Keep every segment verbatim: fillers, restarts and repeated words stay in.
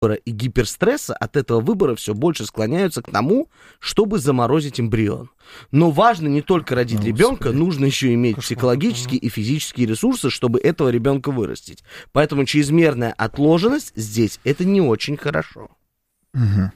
и гиперстресса от этого выбора все больше склоняются к тому, чтобы заморозить эмбрион. Но важно не только родить Ну, ребенка, господи. нужно еще иметь Кошмар. психологические и физические ресурсы, чтобы этого ребенка вырастить. Поэтому чрезмерная отложенность здесь это не очень хорошо. Мгм.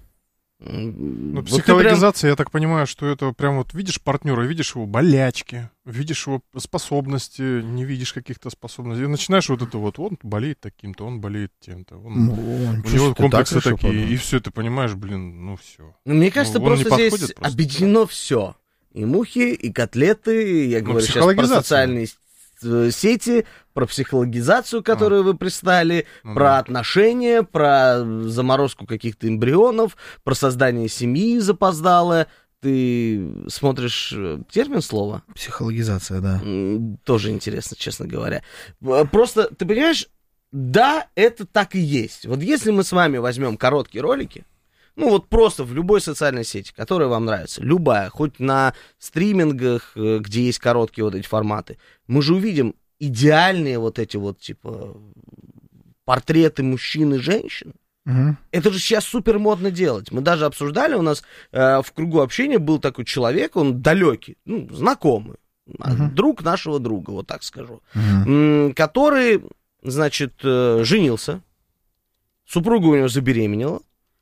Ну, Вот ты прям- психологизация, я так понимаю, что это прям вот видишь партнера, видишь его болячки, видишь его способности, не видишь каких-то способностей. И начинаешь вот это вот, он болеет таким-то, он болеет тем-то. Он, Ну, у чё ж него ты комплексы так решил такие. подумать? И все, ты понимаешь, блин, ну все. Ну, мне кажется, Ну, он не просто здесь подходит просто. объединено все. И мухи, и котлеты, я Ну, говорю сейчас про психологизация. социальные с- э, сети, про психологизацию, которую вы пристали, Ну про да. отношения, про заморозку каких-то эмбрионов, про создание семьи запоздалое. Ты смотришь э, термин слова? Психологизация, да. М, Тоже интересно, честно говоря. Э, Просто, ты понимаешь, да, это так и есть. Вот если мы с вами возьмем короткие ролики, ну вот просто в любой социальной сети, которая вам нравится, любая, хоть на стримингах, э, где есть короткие вот эти форматы, мы же увидим идеальные вот эти вот, типа, портреты мужчин и женщин. Мгм. Это же сейчас супер модно делать. Мы даже обсуждали, у нас э, в кругу общения был такой человек, он далекий, ну, знакомый, а, Мгм. друг нашего друга, вот так скажу, Мгм. м, который, значит, э, женился, супруга у него забеременела,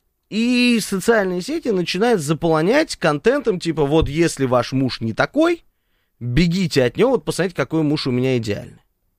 и социальные сети начинают заполонять контентом, типа, вот если ваш муж не такой, бегите от него, вот посмотрите, какой муж у меня идеальный.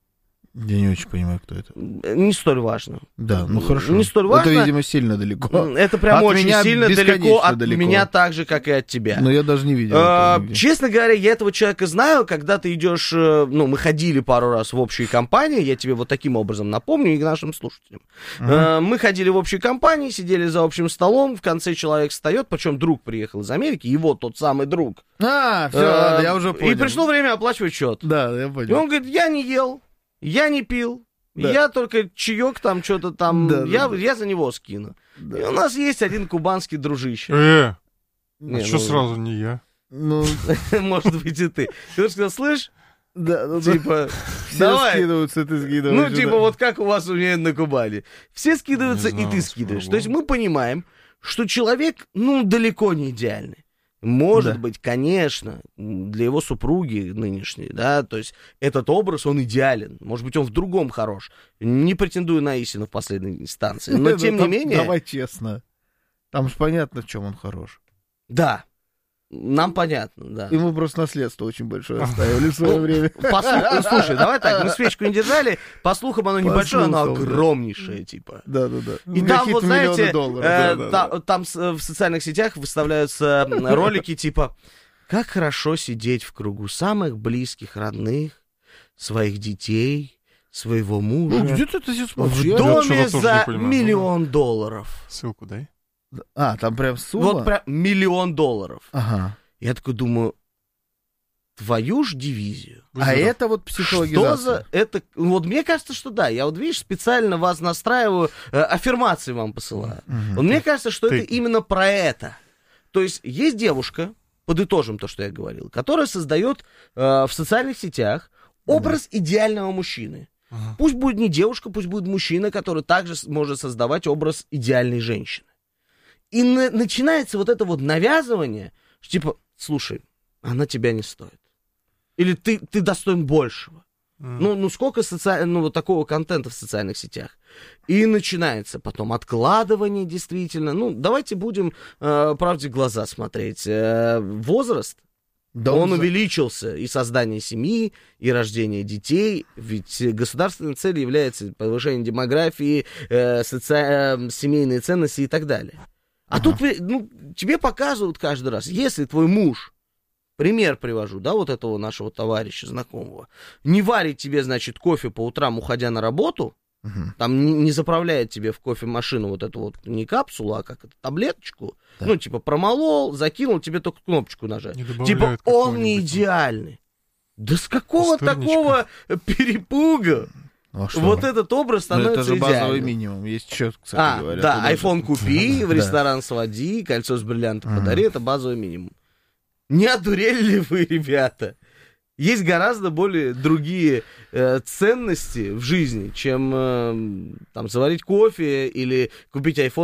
Я не очень понимаю, кто это. Не столь важно. Да, ну хорошо. Не столь важно. Это, видимо, сильно далеко. Это прям От очень меня сильно далеко бесконечно от далеко. меня, так же, как и от тебя. Но я даже не видел. А, этого нигде. честно говоря, я этого человека знаю, когда ты идешь, э, ну, мы ходили пару раз в общие компании, я тебе вот таким образом напомню и нашим слушателям. Э, Мы ходили в общие компании, сидели за общим столом, в конце человек встает, причем друг приехал из Америки, его тот самый друг. А, все, Э, ладно, я уже понял. И пришло время оплачивать счет. Да, я И понял. он говорит, я не ел, я не пил, Да. я только чаек там, что-то там, Да, да, я, да. я за него скину. Да. И у нас есть один кубанский дружище. Э, Не, а что ну, сразу не я? Ну, Может быть, и ты. Ты уже сказал, слышь, да, ну, да. типа, Все давай. скидываются, ты скидываешь. Ну, да. типа, вот как у вас умеют на Кубани. Все скидываются, Не и знаю, ты с скидываешь. кругом. То есть мы понимаем, что человек, ну, далеко не идеальный. Может Да. быть, конечно, для его супруги нынешней, да, то есть этот образ, он идеален. Может быть, он в другом хорош. Не претендую на истину в последней инстанции. Но, Ну, тем не там, менее, Давай честно. Там же понятно, в чем он хорош. да, нам понятно, да. Ему просто наследство очень большое оставили в свое время. По слуху- слушай, давай так, мы свечку не держали, по слухам оно По небольшое, оно слухам, да. огромнейшее, типа. Да, да, да. И там, вот знаете, долларов. э, да, да, та- да. там с- в социальных сетях выставляются м, ролики типа «Как хорошо сидеть в кругу самых близких, родных, своих детей, своего мужа, Ну, где ты это здесь в смотришь? Я- что-то доме тоже за не понимаю. миллион долларов». Ссылку дай. А, там прям сумма? Вот прям миллион долларов. Ага. Я такой думаю, твою ж дивизию. А это вот психологизация. Что за это? Вот мне кажется, что да. Я вот, видишь, специально вас настраиваю, э, аффирмации вам посылаю. Мгм. Вот мне кажется, что Ты- это именно про это. То есть есть девушка, подытожим то, что я говорил, которая создает э, в социальных сетях образ идеального мужчины. Ага. Пусть будет не девушка, пусть будет мужчина, который также с- может создавать образ идеальной женщины. И на- начинается вот это вот навязывание, что типа, слушай, она тебя не стоит. Или ты, ты достоин большего. М. Ну, ну сколько соци... ну, вот такого контента в социальных сетях. И начинается потом откладывание, действительно. Ну, давайте будем э, правде в глаза смотреть. Э, возраст, Да он за- увеличился. И создание семьи, и рождение детей. Ведь государственной целью является повышение демографии, э, соци... э, семейные ценности и так далее. А Ага. тут вы- ну, тебе показывают каждый раз, если твой муж, пример привожу, да, вот этого нашего товарища, знакомого, не варит тебе, значит, кофе по утрам, уходя на работу, Мгм. там не, не заправляет тебе в кофемашину вот эту вот не капсулу, а как это, таблеточку, Да. ну, типа, промолол, закинул, тебе только кнопочку нажать. Не добавляют Типа, он не какого-нибудь там. идеальный. Да с какого Пустырничка. такого перепуга Ну, а что вот вы? этот образ Ну, это становится же базовый идеальным? минимум. Есть еще, кстати А, говоря. да, туда же. iPhone купи, в Да. ресторан своди, кольцо с бриллиантом Мгм. подари, это базовый минимум. Не одурели ли вы, ребята? Есть гораздо более другие э, ценности в жизни, чем э, там заварить кофе или купить iPhone